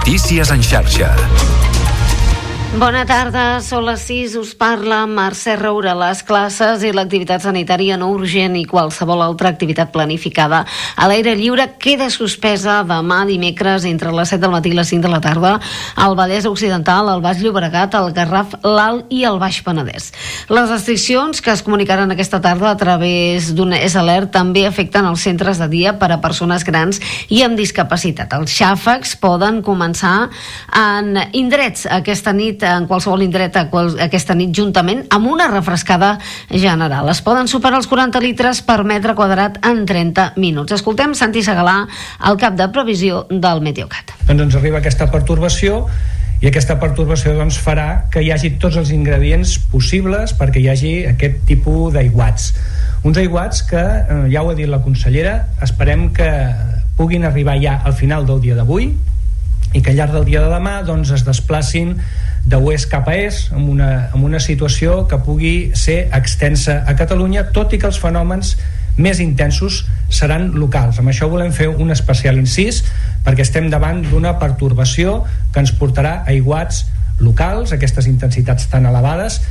Notícies en xarxa. Bona tarda, són les 6, us parla Mercè Roura. Les classes i l'activitat sanitària no urgent i qualsevol altra activitat planificada a l'aire lliure queda suspesa demà dimecres entre les 7 del matí i les 5 de la tarda al Vallès Occidental, al Baix Llobregat, al Garraf, l'Alt i el Baix Penedès. Les restriccions que es comunicaran aquesta tarda a través d'un S-Alert també afecten els centres de dia per a persones grans i amb discapacitat. Els xàfecs poden començar en indrets aquesta nit, en qualsevol indret aquesta nit, juntament amb una refrescada general. Es poden superar els 40 litres per metre quadrat en 30 minuts. Escoltem Santi Segalà, el cap de previsió del Meteocat. Doncs ens arriba aquesta pertorbació i aquesta pertorbació doncs farà que hi hagi tots els ingredients possibles perquè hi hagi aquest tipus d'aiguats. Uns aiguats que, ja ho ha dit la consellera, esperem que puguin arribar ja al final del dia d'avui i que al llarg del dia de demà doncs, es desplacin de oest cap a est amb una situació que pugui ser extensa a Catalunya, tot i que els fenòmens més intensos seran locals. Amb això volem fer un especial incís perquè estem davant d'una pertorbació que ens portarà a aiguats locals, aquestes intensitats tan elevades.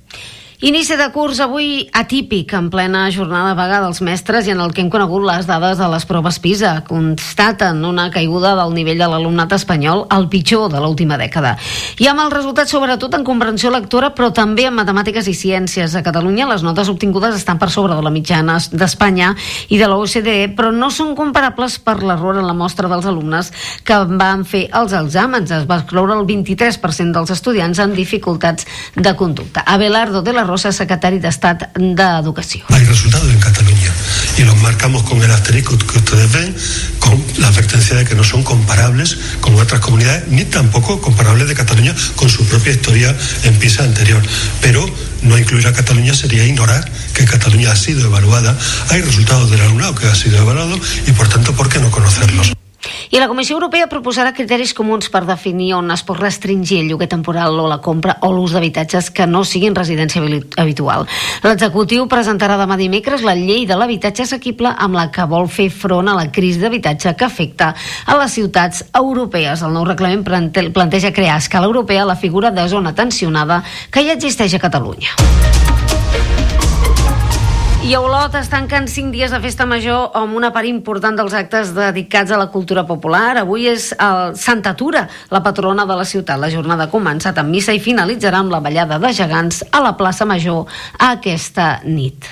Inici de curs avui atípic, en plena jornada de vaga dels mestres i en el que hem conegut les dades de les proves PISA. Constaten una caiguda del nivell de l'alumnat espanyol, el pitjor de l'última dècada. I amb els resultats sobretot en comprensió lectora, però també en matemàtiques i ciències. A Catalunya les notes obtingudes estan per sobre de la mitjana d'Espanya i de l'OCDE, però no són comparables per l'error en la mostra dels alumnes que van fer els exàmens. Es va excloure el 23% dels estudiants amb dificultats de conducta. Abelardo de la Rosa, secretari d'Estat d'Educació. Hay resultados en Cataluña y los marcamos con el asterisco que ustedes ven, con la advertencia de que no son comparables con otras comunidades, ni tampoco comparables de Cataluña con su propia historia en PISA anterior. Pero no incluir a Cataluña sería ignorar que Cataluña ha sido evaluada. Hay resultados del alumnado que ha sido evaluado y, por tanto, ¿por qué no conocerlos? I la Comissió Europea proposarà criteris comuns per definir on es pot restringir el lloguer temporal o la compra o l'ús d'habitatges que no siguin residència habitual. L'executiu presentarà demà dimecres la llei de l'habitatge assequible amb la que vol fer front a la crisi d'habitatge que afecta a les ciutats europees. El nou reglament planteja crear a escala europea la figura de zona tensionada que ja existeix a Catalunya. I a Olot es tanquen 5 dies de festa major amb una part important dels actes dedicats a la cultura popular. Avui és el Santa Tura, la patrona de la ciutat. La jornada ha començat amb missa i finalitzarà amb la ballada de gegants a la plaça Major aquesta nit.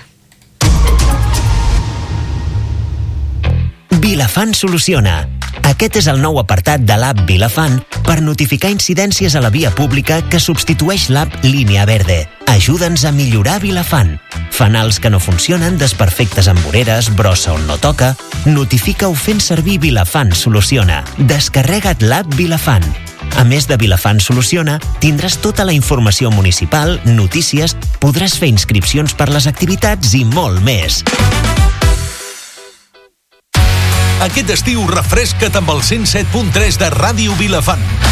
Vilafant soluciona. Aquest és el nou apartat de l'app Vilafant per notificar incidències a la via pública que substitueix l'app Línia Verde. Ajuda'ns a millorar Vilafant. Fanals que no funcionen, desperfectes amb voreres, brossa on no toca. Notifica-ho fent servir Vilafant Soluciona. Descarrega't l'app Vilafant. A més de Vilafant Soluciona, tindràs tota la informació municipal, notícies, podràs fer inscripcions per les activitats i molt més. Aquest estiu refresca't amb el 107.3 de Ràdio Vilafant.